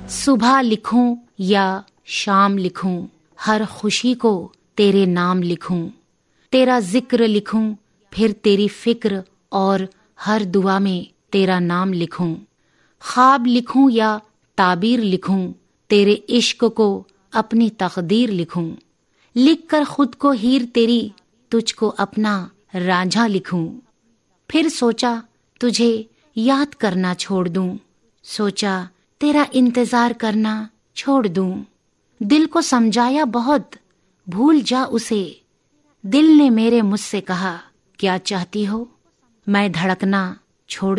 सुबह लिखूं या शाम लिखूं, हर खुशी को तेरे नाम लिखूं। तेरा जिक्र लिखूं, फिर तेरी फिक्र, और हर दुआ में तेरा नाम लिखूं। ख्वाब लिखूं या ताबीर लिखूं, तेरे इश्क को अपनी तकदीर लिखूं। लिख कर खुद को हीर तेरी, तुझको अपना रांझा लिखूं। फिर सोचा तुझे याद करना छोड़ दूं, सोचा तेरा इंतजार करना छोड़ दूं। दिल को समझाया बहुत, भूल जा उसे। दिल ने मेरे मुझसे कहा, क्या चाहती हो, मैं धड़कना छोड़